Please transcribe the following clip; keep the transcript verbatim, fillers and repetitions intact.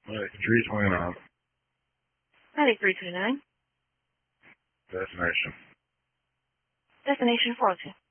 Alright, three twenty-nine. Medic three two nine. Destination. Destination four two.